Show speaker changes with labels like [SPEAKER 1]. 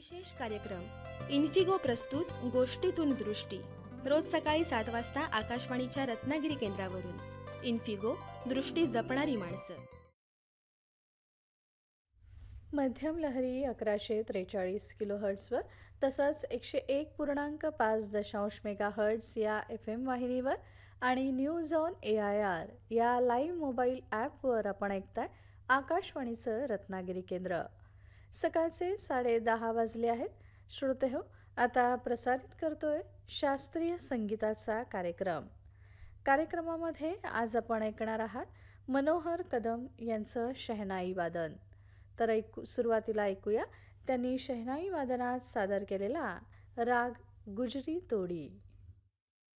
[SPEAKER 1] विशेष कार्यक्रम इन्फिगो प्रस्तुत गोष्टीतून दृष्टी रोज सकाळी 7 वाजता आकाशवाणीच्या रत्नागिरी केंद्रावरून. इन्फिगो, दृष्टी जपणारी माणसं.
[SPEAKER 2] मध्यम लहरी 1143 किलोहर्ट्झवर तसंच 101.5 मेगाहर्ट्झ या FM वाहिनीवर आणि न्यूज ऑन AIR या लाईव्ह मोबाईल ॲपवर आपण ऐकताय आकाशवाणीचं रत्नागिरी केंद्र. सकाळचे 10:30 वाजले आहेत. श्रोतेहो, आता प्रसारित करतोय शास्त्रीय संगीताचा कार्यक्रम. कार्यक्रमामध्ये आज आपण ऐकणार आहात मनोहर कदम यांचं शहनाई वादन. तर सुरुवातीला ऐकूया त्यांनी शहनाई वादनात सादर केलेला राग गुजरी तोडी.